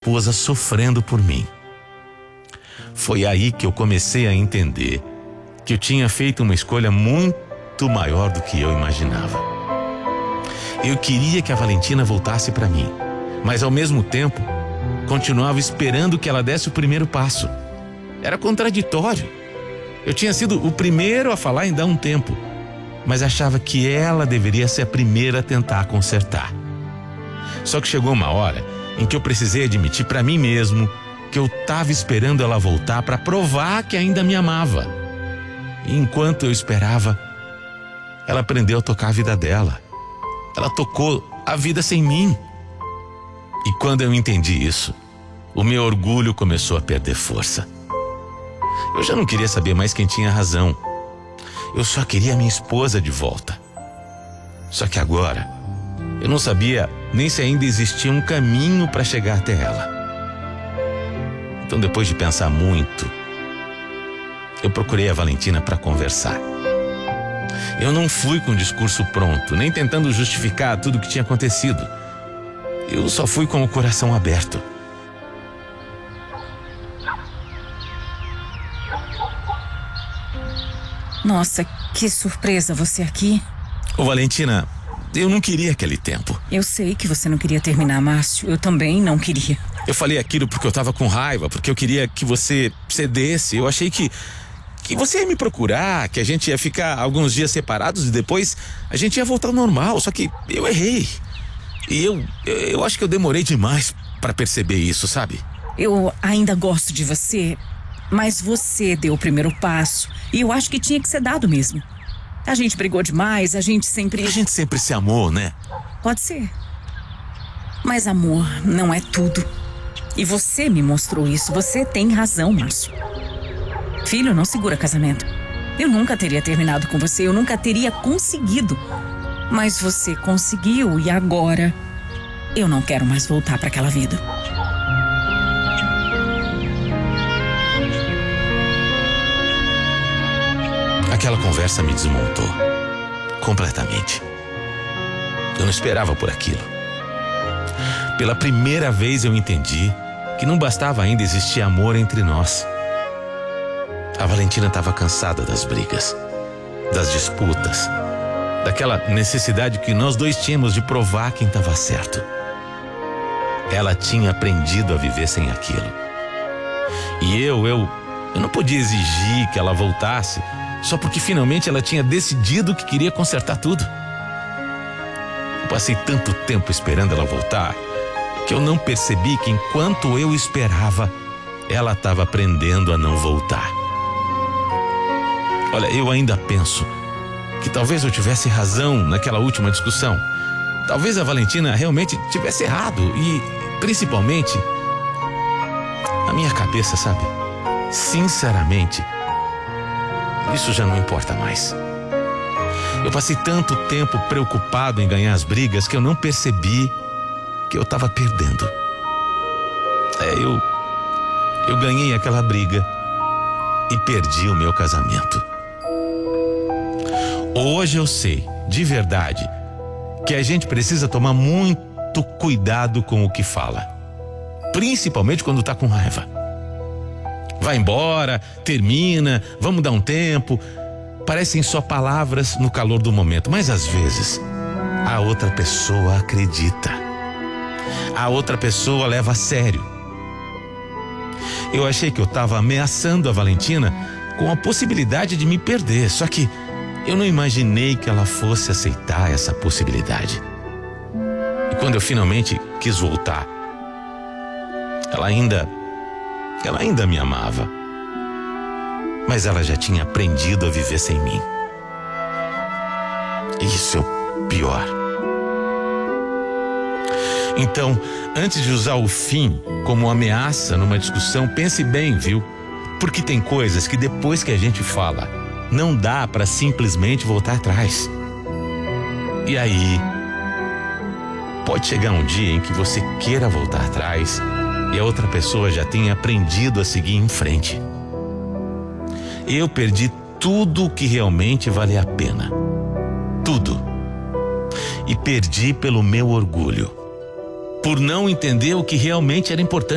esposa sofrendo por mim. Foi aí que eu comecei a entender que eu tinha feito uma escolha muito maior do que eu imaginava. Eu queria que a Valentina voltasse para mim, mas ao mesmo tempo continuava esperando que ela desse o primeiro passo. Era contraditório. Eu tinha sido o primeiro a falar em dar um tempo, mas achava que ela deveria ser a primeira a tentar consertar. Só que chegou uma hora em que eu precisei admitir para mim mesmo que eu estava esperando ela voltar para provar que ainda me amava. E enquanto eu esperava, ela aprendeu a tocar a vida dela. Ela tocou a vida sem mim. E quando eu entendi isso, o meu orgulho começou a perder força. Eu já não queria saber mais quem tinha razão. Eu só queria minha esposa de volta. Só que agora, eu não sabia nem se ainda existia um caminho para chegar até ela. Então, depois de pensar muito, eu procurei a Valentina para conversar. Eu não fui com o discurso pronto, nem tentando justificar tudo o que tinha acontecido. Eu só fui com o coração aberto. Nossa, que surpresa você aqui. Ô Valentina, eu não queria aquele tempo. Eu sei que você não queria terminar, Márcio. Eu também não queria. Eu falei aquilo porque eu tava com raiva, porque eu queria que você cedesse. Eu achei que você ia me procurar, que a gente ia ficar alguns dias separados e depois a gente ia voltar ao normal. Só que eu errei. E eu acho que eu demorei demais pra perceber isso, sabe? Eu ainda gosto de você, mas você deu o primeiro passo e eu acho que tinha que ser dado mesmo. A gente brigou demais, a gente sempre se amou, né? Pode ser. Mas amor não é tudo. E você me mostrou isso. Você tem razão, Márcio. Filho não segura casamento. Eu nunca teria terminado com você, eu nunca teria conseguido. Mas você conseguiu e agora eu não quero mais voltar para aquela vida. Aquela conversa me desmontou completamente. Eu não esperava por aquilo. Pela primeira vez eu entendi que não bastava ainda existir amor entre nós. A Valentina estava cansada das brigas, das disputas, daquela necessidade que nós dois tínhamos de provar quem estava certo. Ela tinha aprendido a viver sem aquilo. E eu não podia exigir que ela voltasse só porque finalmente ela tinha decidido que queria consertar tudo. Eu passei tanto tempo esperando ela voltar que eu não percebi que enquanto eu esperava, ela estava aprendendo a não voltar. Olha, eu ainda penso que talvez eu tivesse razão naquela última discussão. Talvez a Valentina realmente tivesse errado e, principalmente, a minha cabeça, sabe? Sinceramente, isso já não importa mais. Eu passei tanto tempo preocupado em ganhar as brigas que eu não percebi que eu estava perdendo. Eu ganhei aquela briga e perdi o meu casamento. Hoje eu sei, de verdade, que a gente precisa tomar muito cuidado com o que fala. Principalmente quando tá com raiva. Vai embora, termina, vamos dar um tempo. Parecem só palavras no calor do momento, mas às vezes a outra pessoa acredita. A outra pessoa leva a sério. Eu achei que eu estava ameaçando a Valentina com a possibilidade de me perder, só que eu não imaginei que ela fosse aceitar essa possibilidade. E quando eu finalmente quis voltar, ela ainda me amava. Mas ela já tinha aprendido a viver sem mim. Isso é o pior. Então, antes de usar o fim como ameaça numa discussão, pense bem, viu? Porque tem coisas que depois que a gente fala, não dá para simplesmente voltar atrás. E aí, pode chegar um dia em que você queira voltar atrás e a outra pessoa já tenha aprendido a seguir em frente. Eu perdi tudo o que realmente vale a pena. Tudo. E perdi pelo meu orgulho. Por não entender o que realmente era importante.